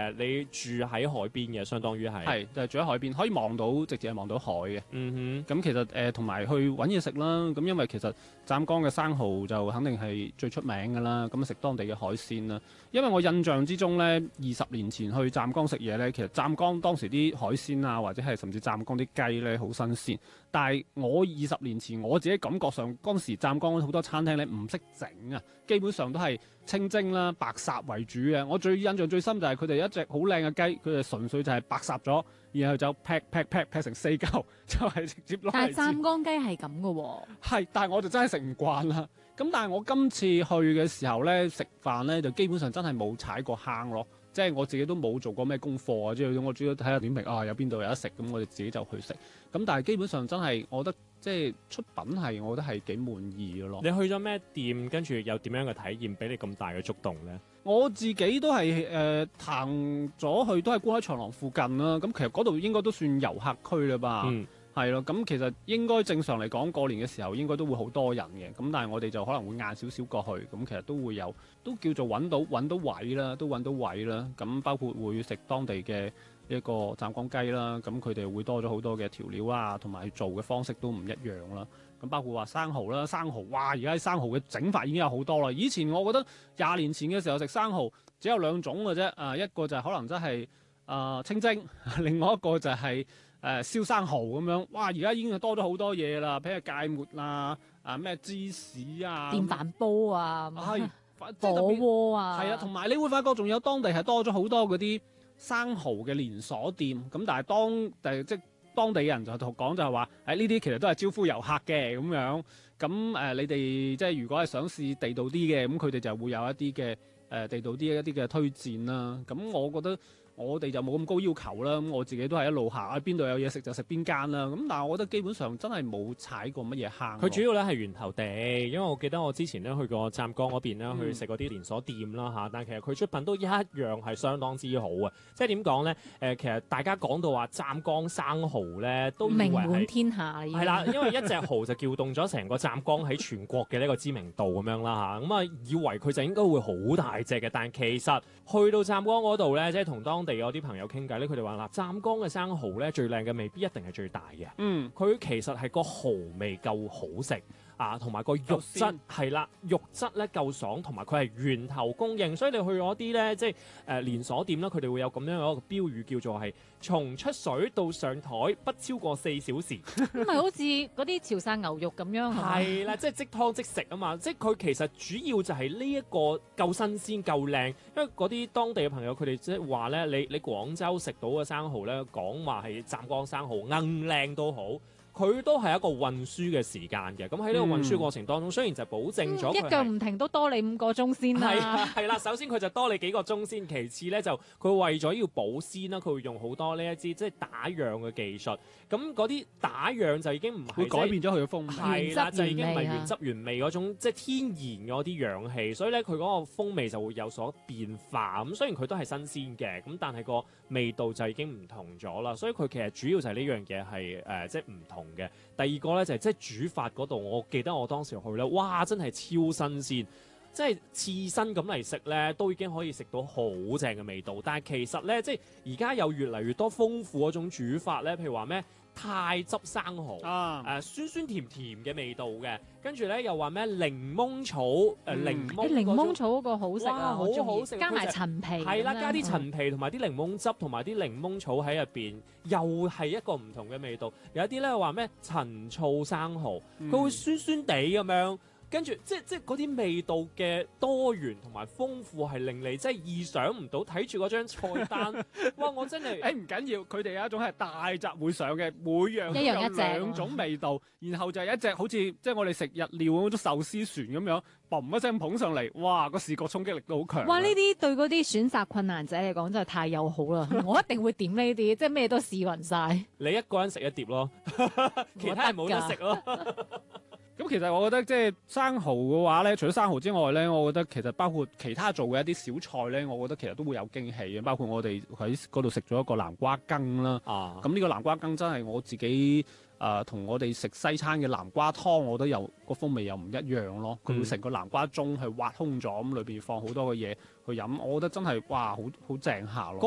你住喺海邊嘅，相當於係就係住喺海邊，可以望到直接係望到海嘅。 嗯咁其實同埋去揾嘢食啦。咁因為其實湛江嘅生蠔就肯定係最出名㗎啦。咁食當地嘅海鮮啦。因為我印象之中呢，20年前去湛江食嘢呢，其實湛江當時啲海鮮啊，或者係甚至湛江啲雞呢，好新鮮。但係我20年前我自己感覺上，當時湛江好多餐廳呢唔識整啊，基本上都係清蒸啦、白烚為主嘅。我最印象最深就係佢哋一隻好靚嘅雞，佢哋純粹就係白烚咗，然後就劈成4嚿，就係直接攞嚟。 但係湛江雞係咁嘅喎。 係，但係我就真係食唔慣啦。咁但係我今次去嘅時候呢，食飯呢就基本上真係冇踩過坑咯。即係我自己都冇做過咩功課啊，即係我主要睇下點評啊，有邊度有得食，咁我哋自己就去食。咁但係基本上真係，我覺得即係出品係，我覺得係幾滿意嘅咯。 你去咗咩店，跟住有點樣嘅體驗，俾你咁大嘅觸動呢？ 我自己都係行咗去，都係觀海長廊附近啦。咁其實嗰度應該都算遊客區啦吧。係咯，咁其實應該正常嚟講，過年嘅時候應該都會好多人嘅。咁但係我哋就可能會晏少少過去，咁其實都會有，都叫做揾到位啦，都揾到位啦。咁包括會食當地嘅一個湛江雞啦，咁佢哋會多咗好多嘅調料啊，同埋做嘅方式都唔一樣啦。咁包括話生蠔啦，生蠔哇，而家生蠔嘅整法已經有好多啦。以前我覺得20年前嘅時候食生蠔只有2種嘅啫，一個就係可能真係清蒸，另外一個就係燒生蠔咁樣。哇！而家已經係多咗好多嘢啦，譬如芥末啦，咩芝士啊， 電飯煲啊， 係火鍋啊， 係啊，同埋你會發覺仲有當地係多咗好多嗰啲生蠔嘅連鎖店。咁但係即係當地人就講就係話，呢啲其實都係招呼遊客嘅咁樣。咁你哋即係如果係想試地道啲嘅，咁佢哋就會有一啲嘅地道啲一啲嘅推薦啦。咁我覺得我哋就冇咁高要求啦。咁我自己都係一路行，喺邊度有嘢食就食邊間啦。咁但係我覺得基本上真係冇踩過乜嘢坑。 佢主要咧係源頭地，因為我記得我之前咧去過湛江嗰邊咧，去食嗰啲連鎖店啦嚇。但係其實佢出品都一樣係相當之好啊！即係點講咧？其實大家講到話湛江生蠔咧，都以為名滿天下係啦，因為一隻蠔就撬動咗成個湛江喺全國嘅呢個知名度咁樣啦嚇。咁啊，以為佢就應該會好大隻嘅，但其實去到湛江嗰度咧，即係同當地有啲朋友傾偈咧，佢哋話嗱，湛江嘅生蠔咧最靚嘅未必一定係最大嘅，佢其實係個蠔味夠好食啊，同埋個肉質係啦，肉質咧夠爽，同埋佢係源頭供應，所以你去嗰啲咧即係連鎖店啦，佢哋會有咁樣一個標語叫做係從出水到上台不超過4小時， 咁咪好似嗰啲潮汕牛肉咁樣係啦，即係即湯即食啊嘛，即係佢其實主要就係呢一個夠新鮮夠靚，因為嗰啲當地嘅朋友佢哋即係話咧，你廣州食到嘅生蠔咧，講話係湛江生蠔硬靚都好。佢都係一個運輸嘅時間嘅，咁喺呢個運輸過程當中，雖然就保證咗一腳唔停都多你5個鐘先啦。 係啦，首先佢就多你幾個鐘先，其次咧就佢為咗要保鮮啦，佢會用好多呢一支即係打樣嘅技術。咁嗰啲打樣就已經唔係會改變咗佢嘅風味， 係啦，就已經唔係原汁原味嗰種即係天然嗰啲氧氣，所以咧佢嗰個風味就會有所變化。咁雖然佢都係新鮮嘅，咁但係個味道就已經唔同咗啦。所以佢其實主要就係呢樣嘢係即係唔同嘅。第二個咧就係即係煮法嗰度，我記得我當時去咧，哇真係超新鮮，即係刺身咁嚟食咧，都已經可以食到好正嘅味道。但係其實咧，即係而家有越嚟越多豐富嗰種煮法咧，譬如話咩太汁生蠔酸酸甜甜嘅味道嘅，跟住咧又話咩檸檬草檸檬草嗰個好食啊， 好好食， 加埋陳皮， 係啦，加啲陳皮同埋啲檸檬汁同埋啲檸檬草喺入邊，又係一個唔同嘅味道。有一啲咧話咩陳醋生蠔，佢會酸酸地咁樣。跟住即係嗰啲味道嘅多元同埋豐富係令你真係意想唔到，睇住嗰張菜單，哇！我真係唔緊要，佢哋有一種係大集會上嘅，每樣都有2種味道，然後就係一隻好似即係我哋食日料嗰種壽司船咁樣，嘣一聲捧上嚟，哇！個視覺衝擊力都好強。 哇！呢啲對嗰啲選擇困難者嚟講真係太友好啦，我一定會點呢啲，即係咩都試勻晒。 你一個人食一碟咯，其他人冇得食咯。 咁其實我覺得即係生蠔嘅話咧，除咗生蠔之外咧，我覺得其實包括其他做嘅一啲小菜咧，我覺得其實都會有驚喜嘅。包括我哋喺嗰度食咗一個南瓜羹啦，咁呢個南瓜羹真係我自己同我哋食西餐嘅南瓜湯，我覺得有個風味又唔一樣咯。佢會成個南瓜盅係挖空咗，咁裏邊放好多嘅嘢去飲，我覺得真係哇好正下咯。